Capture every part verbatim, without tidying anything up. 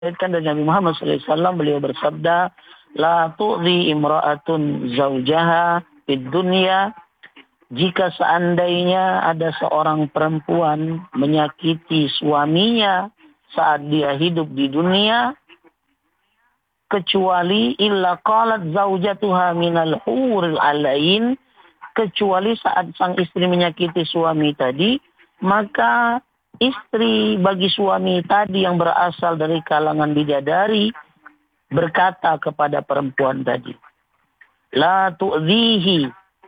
Diriwayatkan dari Nabi Muhammad shallallahu alaihi wasallam, beliau bersabda, la tu'zi imra'atun zawjaha fid dunya. Jika seandainya ada seorang perempuan menyakiti suaminya saat dia hidup di dunia, kecuali illa qalat zawjatuha minal huril alain, kecuali saat sang istri menyakiti suami tadi, maka istri bagi suami tadi yang berasal dari kalangan bidadari berkata kepada perempuan tadi, la tu'zihi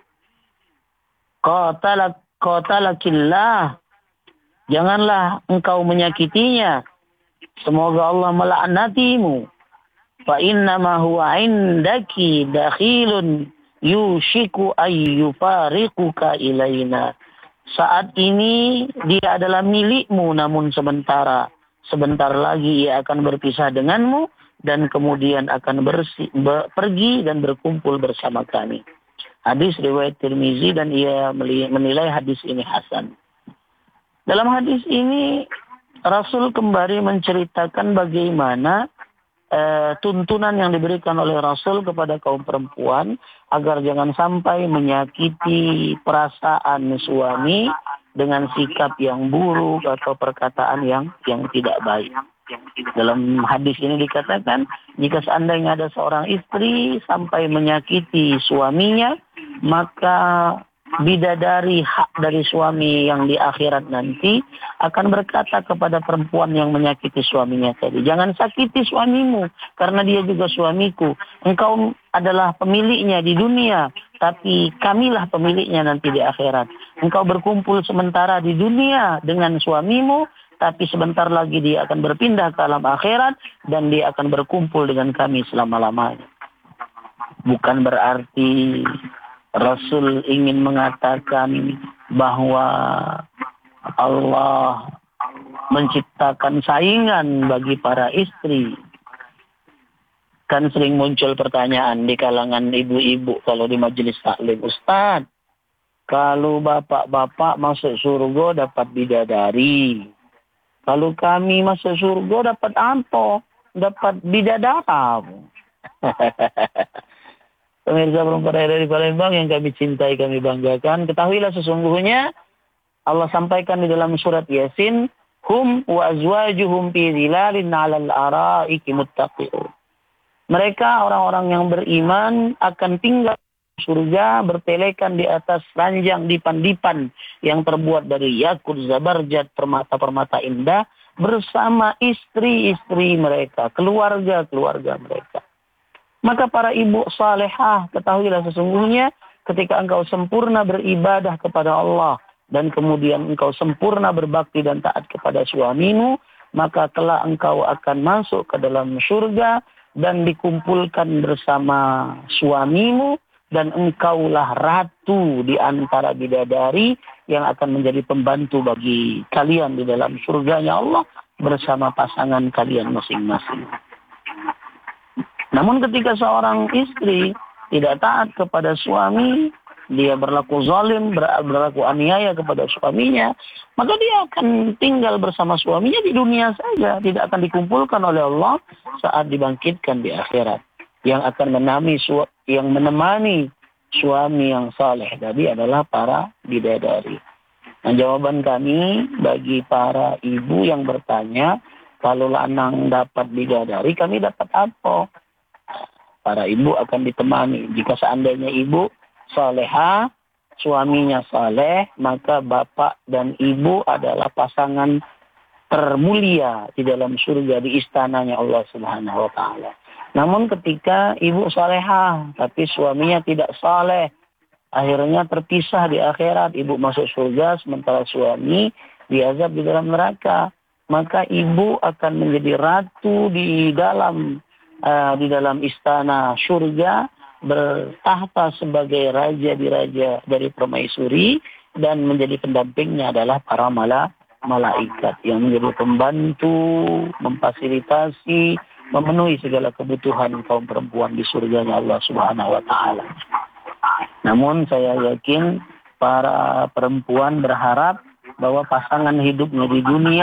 qatalak qatalakillah, janganlah engkau menyakitinya, semoga Allah melaknatimu, fa innama huwa indaki dakhilun yushiku ayyufariquka ilaina, saat ini dia adalah milikmu, namun sementara sebentar lagi ia akan berpisah denganmu dan kemudian akan bersi, ber, pergi dan berkumpul bersama kami. Hadis riwayat Tirmizi, dan ia menilai hadis ini hasan. Dalam hadis ini Rasul kembali menceritakan bagaimana Uh, tuntunan yang diberikan oleh Rasul kepada kaum perempuan agar jangan sampai menyakiti perasaan suami dengan sikap yang buruk atau perkataan yang yang tidak baik. Dalam hadis ini dikatakan, jika seandainya ada seorang istri sampai menyakiti suaminya, maka bidadari hak dari suami yang di akhirat nanti akan berkata kepada perempuan yang menyakiti suaminya tadi, jangan sakiti suamimu karena dia juga suamiku. Engkau adalah pemiliknya di dunia, tapi kamilah pemiliknya nanti di akhirat. Engkau berkumpul sementara di dunia dengan suamimu, tapi sebentar lagi dia akan berpindah ke alam akhirat dan dia akan berkumpul dengan kami selama-lamanya. Bukan berarti Rasul ingin mengatakan bahwa Allah menciptakan saingan bagi para istri. Kan sering muncul pertanyaan di kalangan ibu-ibu kalau di majelis taklim, Ustaz, kalau bapak-bapak masuk surga dapat bidadari, kalau kami masuk surga dapat apa? Dapat bidadara. Pemirsa perempuan dari Palembang yang kami cintai, kami banggakan, ketahuilah sesungguhnya Allah sampaikan di dalam surat Yasin, hum wa azwajuhum fi zilalin 'alal araiki muttaqi'un. Mereka orang-orang yang beriman akan tinggal di surga bertelekan di atas ranjang dipan-dipan yang terbuat dari yakut, zabarjat, permata-permata indah bersama istri-istri mereka, keluarga-keluarga mereka. Maka para ibu salehah, ketahuilah sesungguhnya ketika engkau sempurna beribadah kepada Allah dan kemudian engkau sempurna berbakti dan taat kepada suamimu, maka kelak engkau akan masuk ke dalam surga dan dikumpulkan bersama suamimu, dan engkaulah ratu di antara bidadari yang akan menjadi pembantu bagi kalian di dalam surganya Allah bersama pasangan kalian masing-masing. Namun ketika seorang istri tidak taat kepada suami, dia berlaku zalim, berlaku aniaya kepada suaminya, maka dia akan tinggal bersama suaminya di dunia saja, tidak akan dikumpulkan oleh Allah saat dibangkitkan di akhirat. Yang akan menemani, yang menemani suami yang saleh tadi adalah para bidadari. Nah, jawaban kami bagi para ibu yang bertanya, kalau lanang dapat bidadari, kami dapat apa? Para ibu akan ditemani. Jika seandainya ibu salehah, suaminya saleh, maka bapak dan ibu adalah pasangan termulia di dalam surga, di istananya Allah Subhanahu wa taala. Namun ketika ibu salehah tapi suaminya tidak saleh, akhirnya terpisah di akhirat, ibu masuk surga sementara suami diazab di dalam neraka, maka ibu akan menjadi ratu di dalam Uh, di dalam istana surga, bertahta sebagai raja di raja dari permaisuri, dan menjadi pendampingnya adalah para mala, malaikat yang menjadi pembantu, memfasilitasi, memenuhi segala kebutuhan kaum perempuan di surganya Allah Subhanahu wa taala. Namun saya yakin para perempuan berharap bahwa pasangan hidupnya di dunia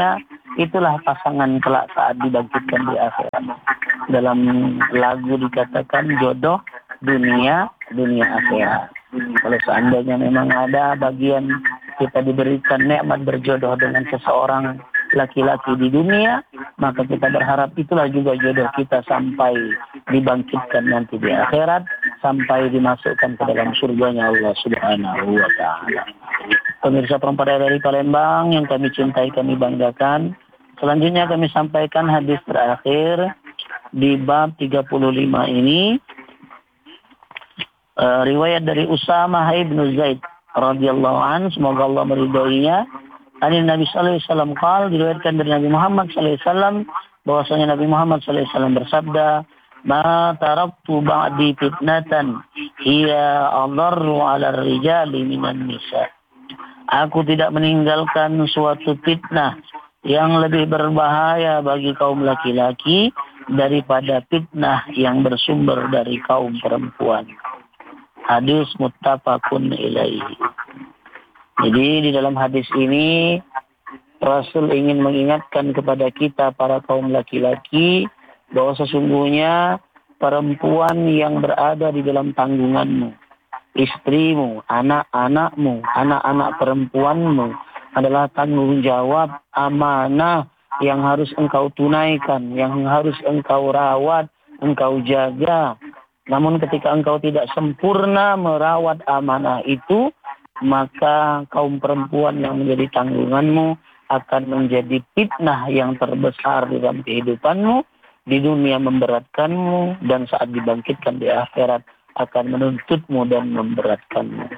itulah pasangan kelak saat dibangkitkan di akhirat. Dalam lagu dikatakan jodoh dunia, dunia akhirat. Kalau seandainya memang ada bagian kita diberikan nikmat berjodoh dengan seseorang laki-laki di dunia, maka kita berharap itulah juga jodoh kita sampai dibangkitkan nanti di akhirat, sampai dimasukkan ke dalam surganya Allah Subhanahu wa Ta'ala. Pemirsa perempuan dari Palembang yang kami cintai, kami banggakan, selanjutnya kami sampaikan hadis terakhir di bab tiga puluh lima ini. Uh, riwayat dari Usamah bin Zaid radhiyallahu an, semoga Allah meridhoinya. Ani Nabi sallallahu alaihi wasallam qala, diriwayatkan dari Nabi Muhammad sallallahu alaihi wasallam bahwasanya Nabi Muhammad sallallahu alaihi wasallam bersabda, "Ma taraktu ba'di fitnatan hiya adarru 'ala ar-rijali minan nisa." Aku tidak meninggalkan suatu fitnah yang lebih berbahaya bagi kaum laki-laki daripada fitnah yang bersumber dari kaum perempuan. Hadis muttafaqun ilaihi. Jadi di dalam hadis ini Rasul ingin mengingatkan kepada kita para kaum laki-laki bahwa sesungguhnya perempuan yang berada di dalam tanggunganmu, istrimu, anak-anakmu, anak-anak perempuanmu adalah tanggung jawab amanah yang harus engkau tunaikan, yang harus engkau rawat, engkau jaga. Namun ketika engkau tidak sempurna merawat amanah itu, maka kaum perempuan yang menjadi tanggunganmu akan menjadi fitnah yang terbesar dalam kehidupanmu, di dunia memberatkanmu, dan saat dibangkitkan di akhirat akan menuntutmu dan memberatkanmu.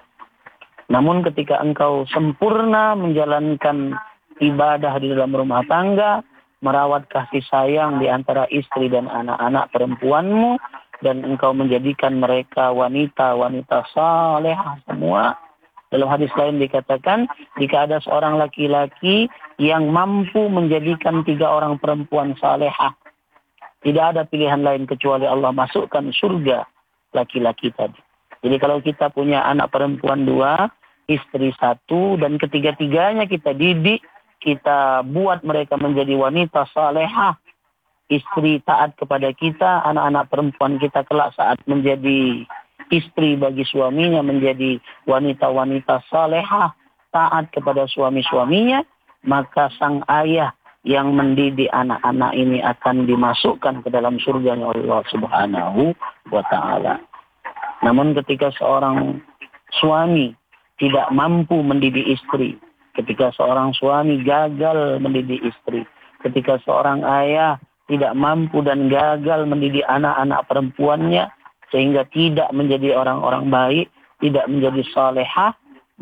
Namun ketika engkau sempurna menjalankan ibadah di dalam rumah tangga, merawat kasih sayang di antara istri dan anak-anak perempuanmu, dan engkau menjadikan mereka wanita-wanita salehah semua. Dalam hadis lain dikatakan, jika ada seorang laki-laki yang mampu menjadikan tiga orang perempuan salehah, tidak ada pilihan lain kecuali Allah masukkan surga laki-laki tadi. Jadi kalau kita punya anak perempuan dua, istri satu, dan ketiga-tiganya kita didik, kita buat mereka menjadi wanita salehah, istri taat kepada kita, anak-anak perempuan kita kelak saat menjadi istri bagi suaminya menjadi wanita-wanita salehah, taat kepada suami-suaminya, maka sang ayah yang mendidik anak-anak ini akan dimasukkan ke dalam surganya Allah Subhanahu wa Ta'ala. Namun ketika seorang suami tidak mampu mendidik istri, ketika seorang suami gagal mendidik istri, ketika seorang ayah tidak mampu dan gagal mendidik anak-anak perempuannya sehingga tidak menjadi orang-orang baik, tidak menjadi salehah,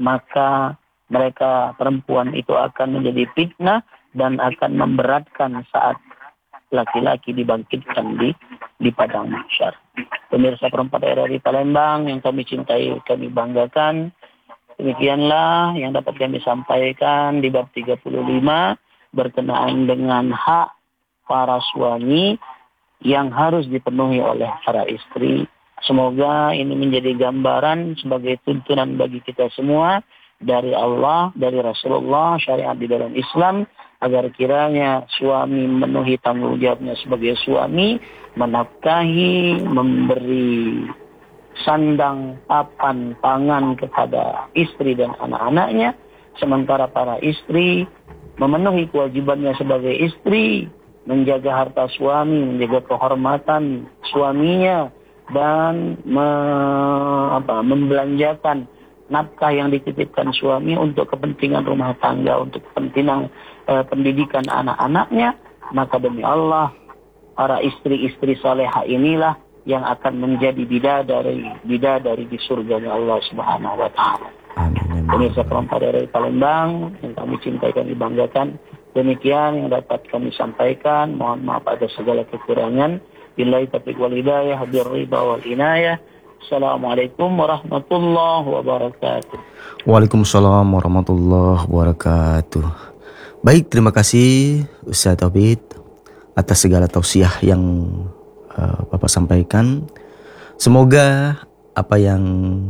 maka mereka perempuan itu akan menjadi fitnah dan akan memberatkan saat laki-laki dibangkitkan di di padang mahsyar. Pemirsa perempuan daerah di Palembang yang kami cintai, kami banggakan, demikianlah yang dapat kami sampaikan di bab tiga puluh lima berkenaan dengan hak para suami yang harus dipenuhi oleh para istri. Semoga ini menjadi gambaran sebagai tuntunan bagi kita semua dari Allah, dari Rasulullah, syariat di dalam Islam, agar kiranya suami memenuhi tanggung jawabnya sebagai suami, menafkahi, memberi sandang, papan, pangan kepada istri dan anak-anaknya, sementara para istri memenuhi kewajibannya sebagai istri, menjaga harta suami, menjaga kehormatan suaminya, dan me, apa, membelanjakan nafkah yang dititipkan suami untuk kepentingan rumah tangga, untuk kepentingan eh, pendidikan anak-anaknya. Maka demi Allah, para istri-istri salehah inilah yang akan menjadi bidadari bidadari di surganya Allah Subhanahu wa Ta'ala. Pemirsa perempuan dari Palembang yang kami cintai, kami banggakan, demikian yang dapat kami sampaikan. Mohon maaf atas segala kekurangan. Billahi taufiq wal hidayah, birridha wal inayah. Assalamualaikum warahmatullahi wabarakatuh. Waalaikumsalam warahmatullahi wabarakatuh. Baik, terima kasih Ustaz Taubid atas segala tausiah yang uh, Bapak sampaikan. Semoga apa yang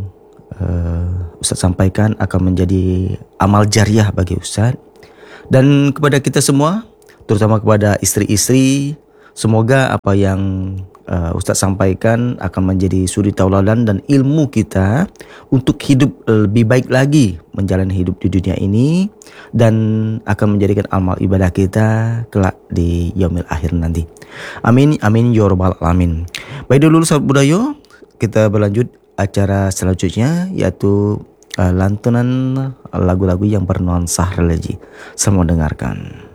uh, Ustaz sampaikan akan menjadi amal jariah bagi Ustaz. Dan kepada kita semua, terutama kepada istri-istri. Semoga apa yang uh, Ustaz sampaikan akan menjadi suri tauladan dan ilmu kita untuk hidup lebih baik lagi menjalani hidup di dunia ini, dan akan menjadikan amal ibadah kita kelak di yaumil akhir nanti. Amin, amin ya rabbal alamin. Baik dulu sahabat budaya, kita berlanjut acara selanjutnya, yaitu uh, lantunan lagu-lagu yang bernuansa religi. Selamat mendengarkan.